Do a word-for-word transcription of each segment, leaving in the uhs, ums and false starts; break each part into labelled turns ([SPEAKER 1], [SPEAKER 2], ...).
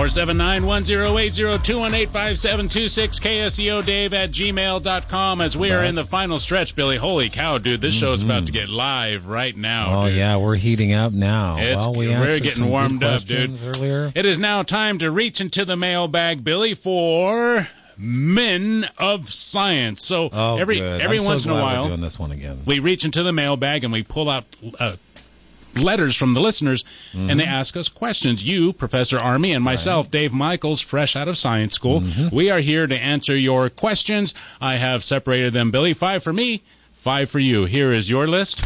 [SPEAKER 1] seven nine, one zero eight zero, two one eight, five seven two six, K S E O Dave at gmail dot com. As we are in the final stretch, Billy. Holy cow, dude. This mm-hmm. show is about to get live right now.
[SPEAKER 2] Oh,
[SPEAKER 1] dude.
[SPEAKER 2] yeah. We're heating up now.
[SPEAKER 1] It's,
[SPEAKER 2] well, we
[SPEAKER 1] we're getting warmed up, dude.
[SPEAKER 2] Earlier.
[SPEAKER 1] It is now time to reach into the mailbag, Billy, for Men of Science. So
[SPEAKER 2] oh,
[SPEAKER 1] every
[SPEAKER 2] good.
[SPEAKER 1] every
[SPEAKER 2] I'm
[SPEAKER 1] once
[SPEAKER 2] so
[SPEAKER 1] in a
[SPEAKER 2] glad
[SPEAKER 1] while,
[SPEAKER 2] we're doing this one again.
[SPEAKER 1] we reach into the mailbag and we pull out uh, letters from the listeners, mm-hmm. and they ask us questions. You, Professor Army, and myself, right. Dave Michaels, fresh out of science school, mm-hmm. we are here to answer your questions. I have separated them, Billy. Five for me, five for you. Here is your list.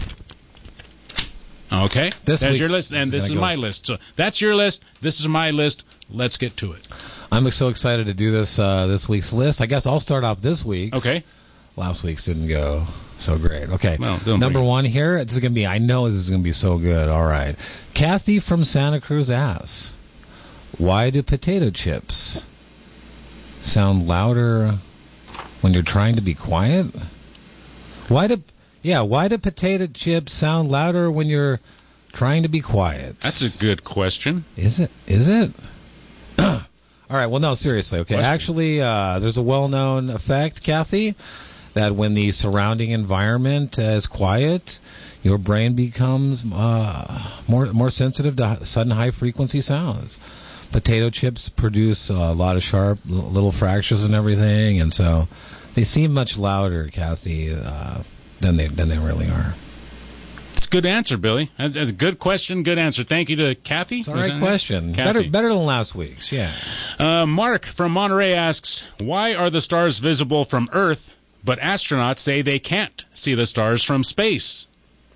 [SPEAKER 1] Okay,
[SPEAKER 2] this
[SPEAKER 1] that's your list, and this is my list. So that's your list. This is my list. Let's get to it.
[SPEAKER 2] I'm so excited to do this uh, this week's list. I guess I'll start off this week's.
[SPEAKER 1] Okay.
[SPEAKER 2] Last week's didn't go so great. Okay.
[SPEAKER 1] Well,
[SPEAKER 2] number one here. This is gonna be. I know this is gonna be so good. All right. Kathy from Santa Cruz asks, "Why do potato chips sound louder when you're trying to be quiet? Why do yeah? Why do potato chips sound louder when you're trying to be quiet?"
[SPEAKER 1] That's a good question.
[SPEAKER 2] Is it? Is it? All right. Well, no, seriously. Okay.
[SPEAKER 1] Question.
[SPEAKER 2] Actually, uh, there's a well-known effect, Kathy, that when the surrounding environment uh, is quiet, your brain becomes uh, more more sensitive to sudden high-frequency sounds. Potato chips produce a lot of sharp little fractures and everything, and so they seem much louder, Kathy, uh, than they than they really are.
[SPEAKER 1] It's a good answer, Billy. That's a good question, good answer. Thank you to Kathy.
[SPEAKER 2] It's all right question. Better, better than last week's, yeah.
[SPEAKER 1] Uh, Mark from Monterey asks, why are the stars visible from Earth, but astronauts say they can't see the stars from space?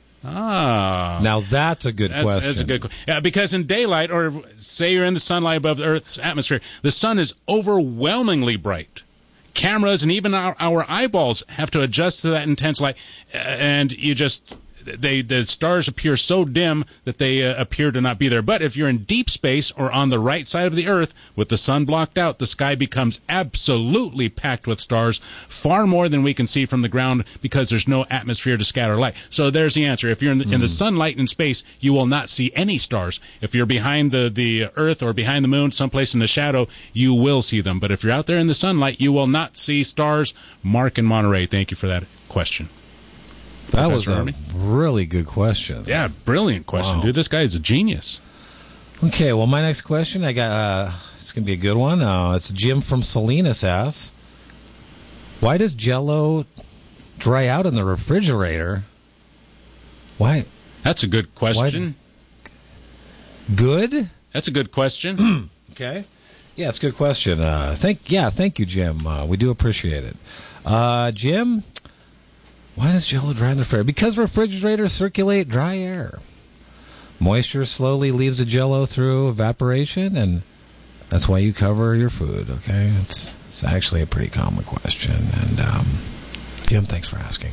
[SPEAKER 1] Ah.
[SPEAKER 2] Now that's a good
[SPEAKER 1] that's,
[SPEAKER 2] question.
[SPEAKER 1] That's a good question. Yeah, because in daylight, or say you're in the sunlight above the Earth's atmosphere, the sun is overwhelmingly bright. Cameras and even our, our eyeballs have to adjust to that intense light, and you just... They the stars appear so dim that they uh, appear to not be there. But if you're in deep space or on the right side of the Earth with the sun blocked out, the sky becomes absolutely packed with stars, far more than we can see from the ground because there's no atmosphere to scatter light. So there's the answer. If you're in the, mm. in the sunlight in space, you will not see any stars. If you're behind the, the Earth or behind the moon, someplace in the shadow, you will see them. But if you're out there in the sunlight, you will not see stars. Mark in Monterey, thank you for that question.
[SPEAKER 2] That
[SPEAKER 1] Professor
[SPEAKER 2] was a
[SPEAKER 1] Army.
[SPEAKER 2] really good question.
[SPEAKER 1] Yeah, brilliant question,
[SPEAKER 2] wow.
[SPEAKER 1] dude. This guy is a genius.
[SPEAKER 2] Okay, well, my next question, I got. Uh, it's going to be a good one. Uh, it's Jim from Salinas asks, why does Jell-O dry out in the refrigerator? Why?
[SPEAKER 1] That's a good question.
[SPEAKER 2] Why? Good?
[SPEAKER 1] That's a good question.
[SPEAKER 2] Okay. Yeah, it's a good question. Uh, thank. Yeah, thank you, Jim. Uh, we do appreciate it. Uh, Jim... Why does Jell-O dry in the refrigerator? Because refrigerators circulate dry air. Moisture slowly leaves the Jell-O through evaporation, and that's why you cover your food, okay? It's it's actually a pretty common question. And, um, Jim, thanks for asking.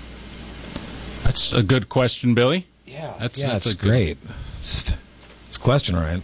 [SPEAKER 1] That's a good question, Billy.
[SPEAKER 2] Yeah,
[SPEAKER 1] that's,
[SPEAKER 2] yeah
[SPEAKER 1] that's
[SPEAKER 2] it's
[SPEAKER 1] a good
[SPEAKER 2] great. It's, it's a question, right?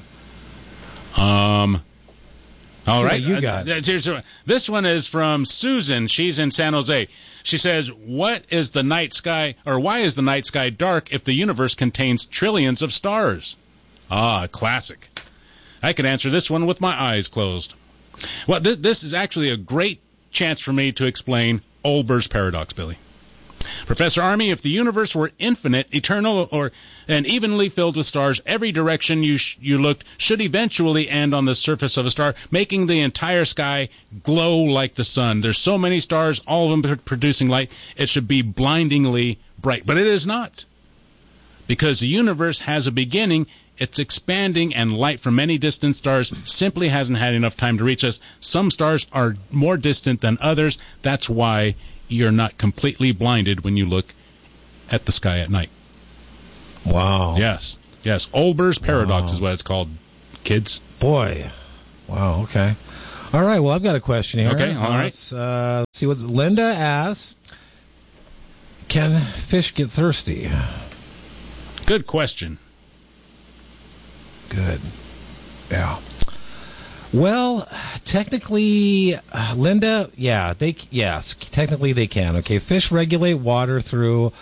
[SPEAKER 1] Um... All
[SPEAKER 2] sure,
[SPEAKER 1] right,
[SPEAKER 2] you got
[SPEAKER 1] uh, here's, this one is from Susan. She's in San Jose. She says, "What is the night sky, or why is the night sky dark if the universe contains trillions of stars?" Ah, classic. I could answer this one with my eyes closed. Well, th- this is actually a great chance for me to explain Olber's paradox, Billy. Professor Army, if the universe were infinite, eternal, or and evenly filled with stars, every direction you sh- you looked should eventually end on the surface of a star, making the entire sky glow like the sun. There's so many stars, all of them producing light, it should be blindingly bright. But it is not. Because the universe has a beginning, it's expanding, and light from many distant stars simply hasn't had enough time to reach us. Some stars are more distant than others. That's why you're not completely blinded when you look at the sky at night.
[SPEAKER 2] Wow.
[SPEAKER 1] Yes. Yes. Olber's paradox
[SPEAKER 2] wow.
[SPEAKER 1] is what it's called, kids.
[SPEAKER 2] Boy. Wow, okay. All right, well, I've got a question here.
[SPEAKER 1] Okay, all right.
[SPEAKER 2] Let's, uh, let's see what Linda asks. Can fish get thirsty?
[SPEAKER 1] Good question.
[SPEAKER 2] Good. Yeah. Well, technically, uh, Linda, yeah, they yes, technically they can. Okay, fish regulate water through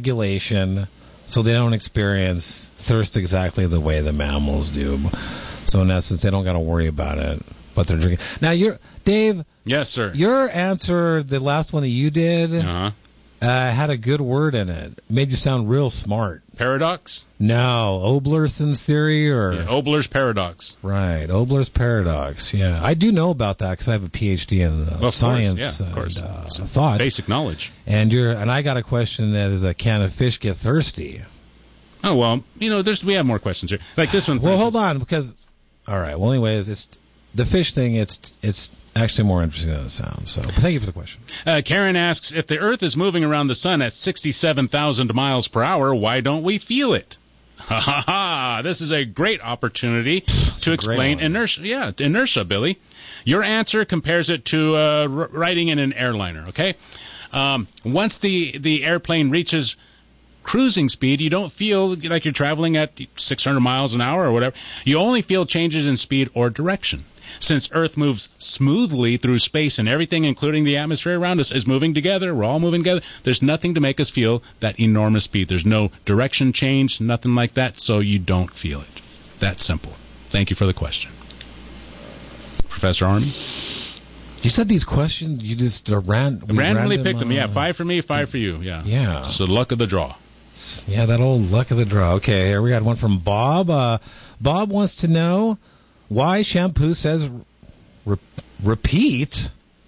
[SPEAKER 2] osmoregulation, so they don't experience thirst exactly the way the mammals do. So So in essence, they don't got to worry about it. But they're drinking. Now, you're Dave.
[SPEAKER 1] Yes, sir.
[SPEAKER 2] Your answer, the last one that you did,
[SPEAKER 1] Uh-huh.
[SPEAKER 2] uh, had a good word in it. Made you sound real smart.
[SPEAKER 1] Paradox?
[SPEAKER 2] No, Oblerson's theory, or
[SPEAKER 1] Yeah, Obler's paradox.
[SPEAKER 2] right, Obler's paradox. Yeah, I do know about that because I have a P H D in uh,
[SPEAKER 1] Well, of
[SPEAKER 2] science
[SPEAKER 1] course, yeah, of course.
[SPEAKER 2] and uh, thought.
[SPEAKER 1] Basic knowledge.
[SPEAKER 2] And you're and I got a question that is, a can a fish get thirsty?
[SPEAKER 1] Oh, well, you know, there's we have more questions here. Like this one. for
[SPEAKER 2] Well,
[SPEAKER 1] instance.
[SPEAKER 2] hold on, because all right. Well, anyways, it's the fish thing. It's it's actually more interesting than it sounds. So, thank you for the question.
[SPEAKER 1] Uh, Karen asks, if the Earth is moving around the sun at sixty-seven thousand miles per hour, why don't we feel it? Ha ha ha! This is a great opportunity to explain inertia. Yeah, inertia, Billy. Your answer compares it to uh, r- riding in an airliner. Okay, um, once the the airplane reaches cruising speed, you don't feel like you're traveling at six hundred miles an hour or whatever. You only feel changes in speed or direction. Since Earth moves smoothly through space and everything, including the atmosphere around us, is moving together, we're all moving together, there's nothing to make us feel that enormous speed. There's no direction change, nothing like that, so you don't feel it. That simple. Thank you for the question. Professor Army?
[SPEAKER 2] You said these questions, you just uh, ran, we
[SPEAKER 1] Randomly
[SPEAKER 2] random,
[SPEAKER 1] picked them.
[SPEAKER 2] uh,
[SPEAKER 1] Yeah, five for me, five for you. Yeah.
[SPEAKER 2] Yeah.
[SPEAKER 1] It's the luck of the draw.
[SPEAKER 2] Yeah, that old luck of the draw. Okay, here we got one from Bob. Uh, Bob wants to know why shampoo says re- repeat.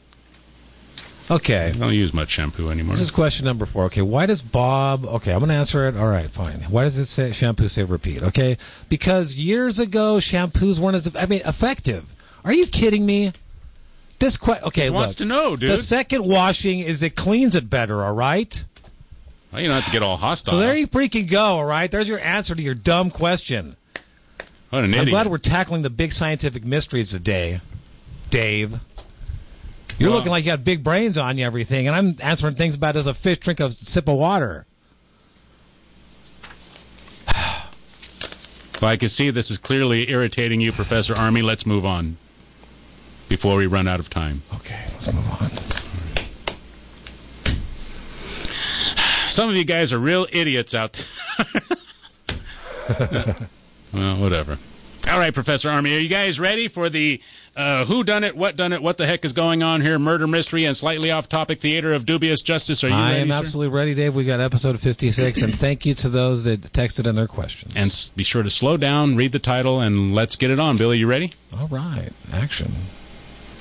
[SPEAKER 2] Okay.
[SPEAKER 1] I don't use much shampoo anymore.
[SPEAKER 2] This is question number four. Okay, why does Bob... Okay, I'm going to answer it. All right, fine. Why does it say shampoo say repeat? Okay, because years ago, shampoos weren't as... I mean, effective. Are you kidding me? This que- Okay,
[SPEAKER 1] He
[SPEAKER 2] look.
[SPEAKER 1] wants to know, dude.
[SPEAKER 2] The second washing is it cleans it better, all right?
[SPEAKER 1] Well, you don't have to get all hostile.
[SPEAKER 2] So there you freaking go, all right? There's your answer to your dumb question.
[SPEAKER 1] What an
[SPEAKER 2] I'm
[SPEAKER 1] idiot.
[SPEAKER 2] glad we're tackling the big scientific mysteries today, Dave. You're
[SPEAKER 1] Well-
[SPEAKER 2] looking like you got big brains on you, everything, and I'm answering things about does a fish drink a sip of water?
[SPEAKER 1] Well, I can see this is clearly irritating you, Professor Army. Let's move on before we run out of time.
[SPEAKER 2] Okay, let's move on.
[SPEAKER 1] Some of you guys are real idiots out there. Well, whatever. All right, Professor Army, are you guys ready for the uh, who done it, what done it, what the heck is going on here, murder mystery, and slightly off-topic theater of dubious justice? Are you
[SPEAKER 2] I
[SPEAKER 1] ready,
[SPEAKER 2] am
[SPEAKER 1] sir?
[SPEAKER 2] absolutely ready, Dave. We got episode fifty-six, and thank you to those that texted in their questions.
[SPEAKER 1] And s- be sure to slow down, read the title, and let's get it on. Billy, you ready?
[SPEAKER 2] All right, action.